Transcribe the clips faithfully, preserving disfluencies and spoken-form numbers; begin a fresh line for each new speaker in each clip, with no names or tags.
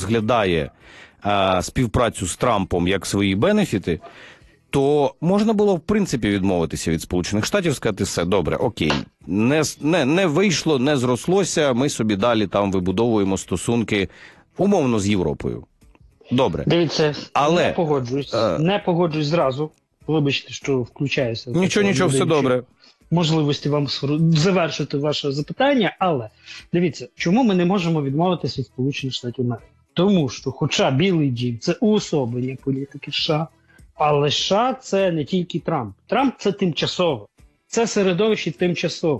розглядає е, співпрацю з Трампом як свої бенефіти, то можна було, в принципі, відмовитися від Сполучених Штатів, сказати, все, добре, окей, не, не, не вийшло, не зрослося, ми собі далі там вибудовуємо стосунки, умовно, з Європою. Добре.
Дивіться,
але
не погоджуюсь,
е...
не погоджуюсь зразу. Вибачте, що включаюся.
Нічого, нічого, все добре.
Можливості вам завершити ваше запитання, але дивіться, чому ми не можемо відмовитися від Сполучених Штатів Америки? Тому що, хоча Білий дім – це уособлення політики США, але США – це не тільки Трамп. Трамп – це тимчасово. Це середовище тимчасово.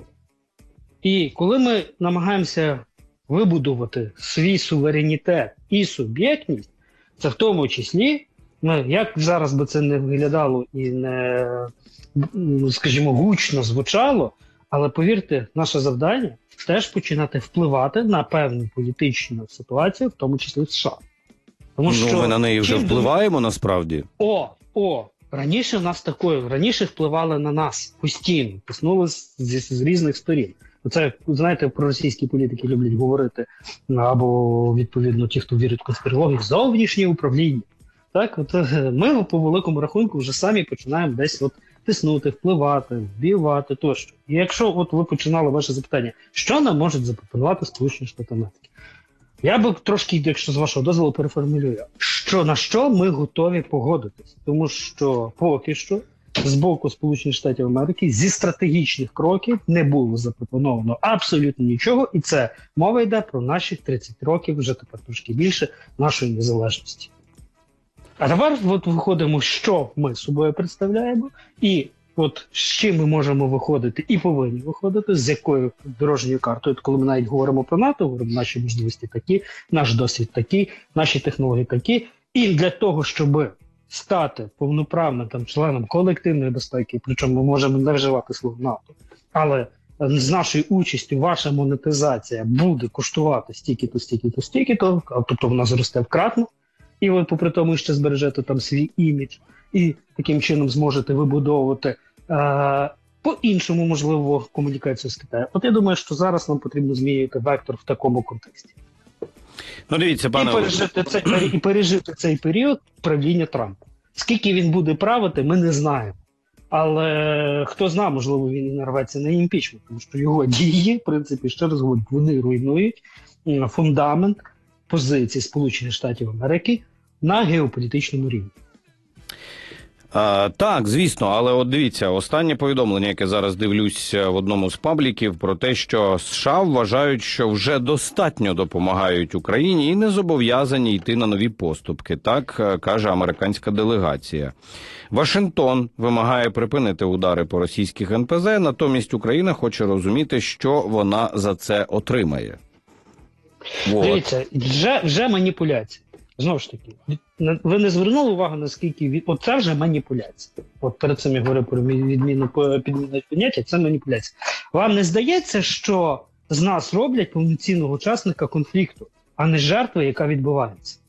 І коли ми намагаємося вибудувати свій суверенітет і суб'єктність, це в тому числі, ну, як зараз би це не виглядало і не, скажімо, гучно звучало, але повірте, наше завдання теж починати впливати на певну політичну ситуацію, в тому числі в США. Тому,
ну,
що
ми на неї вже впливаємо, насправді.
О, о, раніше в нас такої, раніше впливали на нас постійно, тиснули з, з, з різних сторін. Це, знаєте, проросійські політики люблять говорити, або, відповідно, ті, хто вірить в конспірологію, зовнішнє управління. Так, от ми по великому рахунку вже самі починаємо десь от тиснути, впливати, вбивати тощо. І якщо от ви починали ваше запитання, що нам можуть запропонувати Сполучені Штати Америки? Я би трошки, якщо з вашого дозволу, переформулюю, що на що ми готові погодитись. Тому що поки що з боку Сполучених Штатів Америки зі стратегічних кроків не було запропоновано абсолютно нічого, і це мова йде про наші тридцять років, вже тепер трошки більше, нашої незалежності. А тепер от виходимо, що ми собою представляємо, і от з чим ми можемо виходити і повинні виходити, з якою дорожньою картою. От коли ми навіть говоримо про НАТО, говоримо, наші можливості такі, наш досвід такий, наші технології такі. І для того, щоб стати повноправним там, членом колективної безпеки, причому ми можемо не вживати слово НАТО, але з нашою участю ваша монетизація буде коштувати стільки-то, стільки-то, стільки-то, тобто вона зросте вкратно, і ви, попри тому, ще збережете там свій імідж, і таким чином зможете вибудовувати е- по-іншому, можливо, комунікацію з Китаєм. От я думаю, що зараз нам потрібно змінювати вектор в такому контексті.
Ну, дивіться, пане... І
пережити цей, і пережити цей період правління Трампа. Скільки він буде правити, ми не знаємо. Але хто знає, можливо, він і нарветься на імпічмент, тому що його дії, в принципі, ще раз говорю, вони руйнують фундамент позиції Сполучених Штатів Америки на геополітичному рівні.
А, так, звісно, але от дивіться, останнє повідомлення, яке зараз дивлюсь в одному з пабліків, про те, що США вважають, що вже достатньо допомагають Україні і не зобов'язані йти на нові поступки, так каже американська делегація. Вашингтон вимагає припинити удари по російських ен пе зет, натомість Україна хоче розуміти, що вона за це отримає.
Вот. Дивіться, вже, вже маніпуляція. Знову ж таки, ви не звернули увагу, наскільки від... От це вже маніпуляція. От перед цим я говорив про відміну підміну поняття, це маніпуляція. Вам не здається, що з нас роблять повноцінного учасника конфлікту, а не жертви, яка відбувається?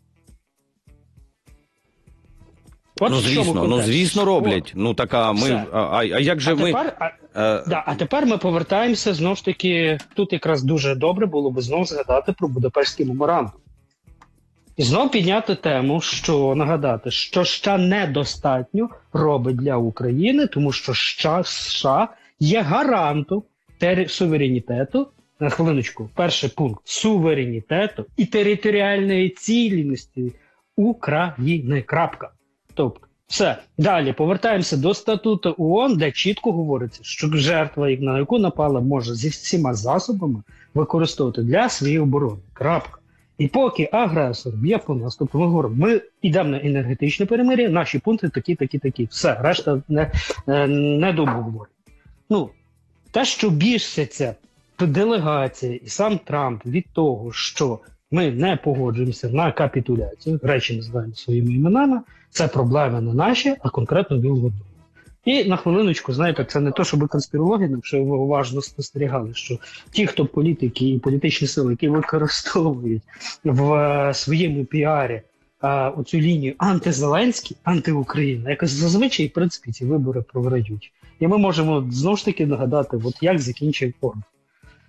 От ну, звісно, ну, звісно, роблять. От. Ну, така ми... А, а як же
а
ми...
Тепер, а, а... Да, а тепер ми повертаємося, знову ж таки, тут якраз дуже добре було би знову згадати про Будапештський меморандум. І знову підняти тему, що нагадати, що США недостатньо робить для України, тому що США є гарантом тери... суверенітету, на хвилиночку, перший пункт, суверенітету і територіальної цілісності України. Крапка. Тобто, все. Далі повертаємося до статуту ООН, де чітко говориться, що жертва, на яку напала, може зі всіма засобами використовувати для своєї оборони. Крапка. І поки агресор б'є по нас, тобто ми говоримо, ми йдемо на енергетичне перемир'я, наші пункти такі, такі, такі. Все, решта не, не договорить. Ну, те, що більшиться делегація і сам Трамп від того, що ми не погоджуємося на капітуляцію, речі називаємо своїми іменами, це проблеми не наші, а конкретно Білого Дому. І на хвилиночку, знаєте, це не то, щоб конспірологія, якщо ви уважно спостерігали, що ті, хто політики і політичні сили, які використовують в своєму піарі а, оцю лінію антизеленський, антиукраїна, якось зазвичай, в принципі, ці вибори програють. І ми можемо знову ж таки нагадати, от як закінчив Орбан.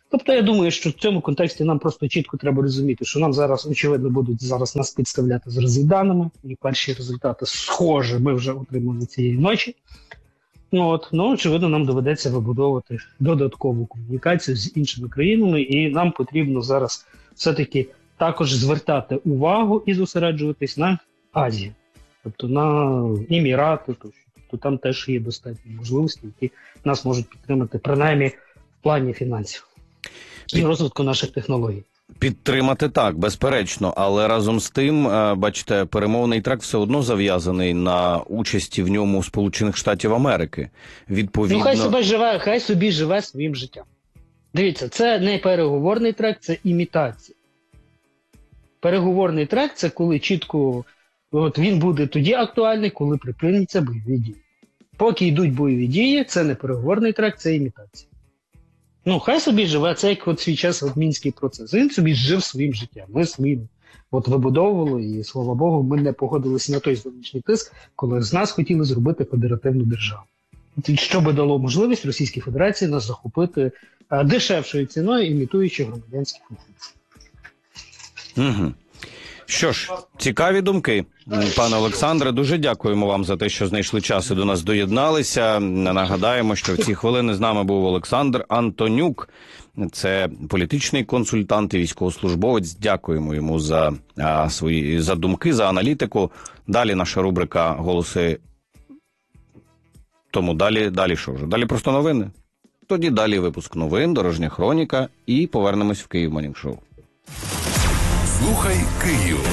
Тобто я думаю, що в цьому контексті нам просто чітко треба розуміти, що нам зараз, очевидно, будуть зараз нас підставляти з розвідданими, і перші результати схожі ми вже отримали цієї ночі. Ну, от, ну, очевидно, нам доведеться вибудовувати додаткову комунікацію з іншими країнами, і нам потрібно зараз все-таки також звертати увагу і зосереджуватись на Азію, тобто на Емірати, тощо. Тобто там теж є достатні можливості, які нас можуть підтримати, принаймні в плані фінансів і розвитку наших технологій.
Підтримати так, безперечно, але разом з тим, е, бачите, перемовний трек все одно зав'язаний на участі в ньому Сполучених Штатів Америки. Відповідно...
Ну, хай собі живе, хай собі живе своїм життям. Дивіться, це не переговорний трек, це імітація. Переговорний трек – це коли чітко, от він буде тоді актуальний, коли припиняться бойові дії. Поки йдуть бойові дії, це не переговорний трек, це імітація. Ну, хай собі живе, це як от свій час от Мінський процес. Він собі жив своїм життям. Ми своїм от вибудовували, і, слава Богу, ми не погодилися на той зовнішній тиск, коли з нас хотіли зробити федеративну державу. Що би дало можливість Російській Федерації нас захопити а, дешевшою ціною, імітуючи громадянські конфлікти.
Угу. Що ж, цікаві думки, пане Олександре. Дуже дякуємо вам за те, що знайшли час і до нас доєдналися. Нагадаємо, що в ці хвилини з нами був Олександр Антонюк. Це політичний консультант і військовослужбовець. Дякуємо йому за а, свої за думки, за аналітику. Далі наша рубрика «Голоси». Тому далі, далі що вже? Далі просто новини. Тоді далі випуск новин, дорожня хроніка і повернемось в Київ Морнінг Шоу.
Слухай Київ.